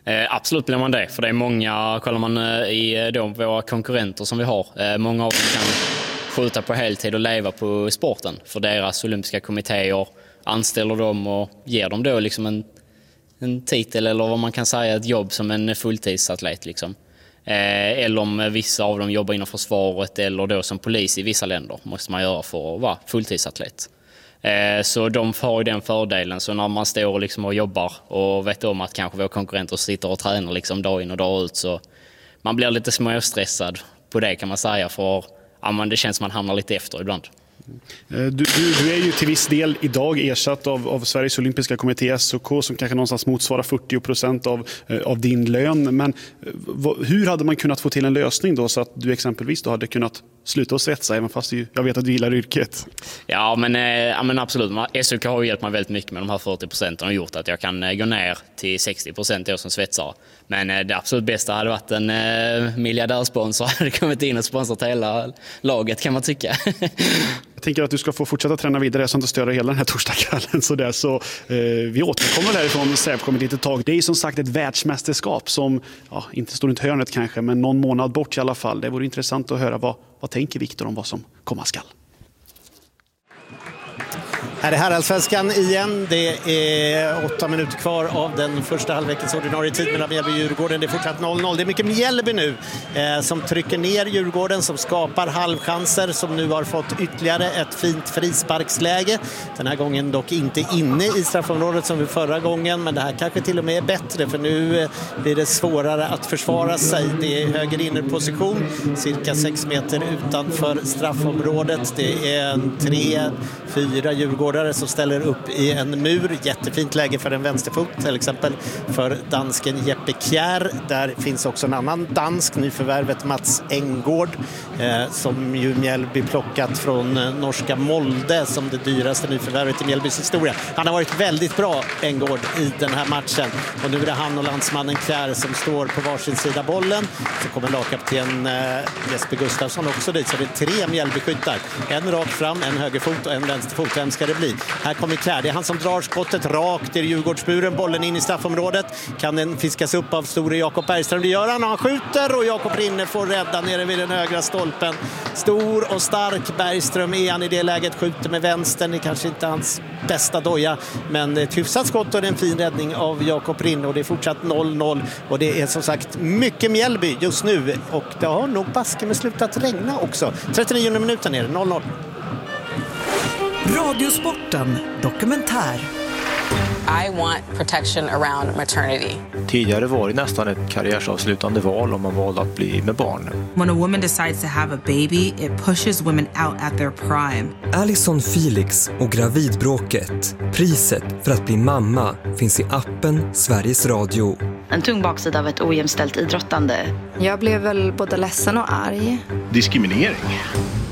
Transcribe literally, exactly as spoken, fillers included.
Eh, absolut blir man det, för det är många, kollar man eh, i då, våra konkurrenter som vi har, eh, många av dem kan skjuta på heltid och leva på sporten, för deras olympiska kommittéer anställer dem och ger dem då liksom en, en titel eller vad man kan säga, ett jobb som en fulltidsatlet liksom. Eh, eller om vissa av dem jobbar inom försvaret eller då som polis i vissa länder måste man göra för att vara fulltidsatlet. Eh, så de har ju den fördelen, så när man står liksom och jobbar och vet om att kanske våra konkurrenter sitter och tränar liksom dag in och dag ut, så man blir lite småstressad på det kan man säga, för ja, men det känns som man hamnar lite efter ibland. Du, du, du är ju till viss del idag ersatt av, av Sveriges olympiska kommitté S O K som kanske någonstans motsvarar fyrtio procent av, av din lön. Men vad, hur hade man kunnat få till en lösning då så att du exempelvis då hade kunnat sluta och svetsa, även fast jag vet att du gillar yrket? Ja men, ja, men absolut. S O K har ju hjälpt mig väldigt mycket med de här fyrtio procenten och gjort att jag kan gå ner till sextio procent då som svetsare. Men det absolut bästa hade varit en miljardärsponsor hade kommit in och sponsrat hela laget kan man tycka. Jag tänker att du ska få fortsätta träna vidare så att inte störa hela den här torsdagskvällen. Så där. Så, eh, vi återkommer härifrån Sävkommet lite tag. Det är som sagt ett världsmästerskap som ja, inte står runt hörnet kanske, men någon månad bort i alla fall. Det vore intressant att höra vad, vad tänker Viktor om vad som komma skall. Här är Herrallsvenskan igen. Det är åtta minuter kvar av den första halvveckans ordinarie tid mellan Mjällby och Djurgården. Det är fortsatt noll noll. Det är mycket Mjällby nu eh, som trycker ner Djurgården, som skapar halvchanser, som nu har fått ytterligare ett fint frisparksläge. Den här gången dock inte inne i straffområdet som vid förra gången, men det här kanske till och med är bättre, för nu eh, blir det svårare att försvara sig. Det är höger innerposition, cirka sex meter utanför straffområdet. Det är en tre, fyra Djurgården som ställer upp i en mur. Jättefint läge för en vänsterfot, till exempel för dansken Jeppe Kjær. Där finns också en annan dansk, nyförvärvet Mats Engård, eh, som ju Mjällby plockat från eh, norska Molde som det dyraste nyförvärvet i Mjällbys historia. Han har varit väldigt bra, Engård, i den här matchen. Och nu är det han och landsmannen Kjær som står på varsin sida bollen. Så kommer lagkapten eh, Jesper Gustafsson också dit. Så det är tre Mjällby-skyttar. En rakt fram, en högerfot och en vänsterfot. Vem ska det bli? Här kommer Kjær. Det är han som drar skottet rakt i Djurgårdsburen. Bollen in i straffområdet. Kan den fiskas upp av store Jakob Bergström? Det gör han och han skjuter och Jakob Rinne får rädda nere vid den högra stolpen. Stor och stark Bergström är han i det läget. Skjuter med vänstern. Det är kanske inte hans bästa doja, men ett hyfsat skott och en fin räddning av Jakob Rinne, och det är fortsatt noll noll och det är som sagt mycket Mjällby just nu, och det har nog baske med slutat regna också. trettionionde minuten är det noll noll. Radiosporten dokumentär. I want protection around maternity. Tidigare var det nästan ett karriärsavslutande val om man valde att bli med barn. When a woman decides to have a baby, it pushes women out at their prime. Alison Felix och gravidbråket. Priset för att bli mamma finns i appen Sveriges Radio. En tung baksida av ett ojämställt idrottande. Jag blev väl både ledsen och arg. Diskriminering.